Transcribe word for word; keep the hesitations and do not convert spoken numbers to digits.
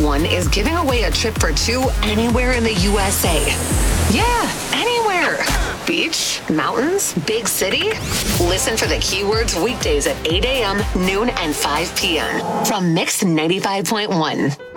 one is giving away a trip for two anywhere in the U S A. Yeah, anywhere. Beach, mountains, big city. Listen for the keywords weekdays at eight a.m., noon, and five p.m. from Mix ninety-five point one.